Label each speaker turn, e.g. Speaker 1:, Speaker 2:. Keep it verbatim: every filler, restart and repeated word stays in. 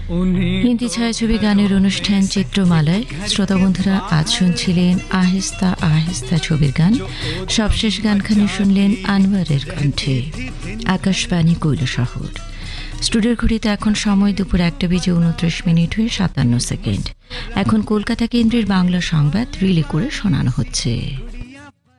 Speaker 1: হিন্দি ছায়াছবি গানের অনুষ্ঠান চিত্রমালায় শ্রোতা বন্ধুরা আজ শুনছিলেন আহিস্তা আহিস্তা ছবির গান। সবশেষ গানখানি শুনলেন আনোয়ারের কণ্ঠে। আকাশবাণী কৈলাসহর। স্টুডিওর ঘড়িতে এখন সময় দুপুর একটা বেজে উনত্রিশ মিনিট হয়ে সাতান্ন সেকেন্ড। এখন কলকাতা কেন্দ্রের বাংলা সংবাদ রিলে করে শোনানো হচ্ছে।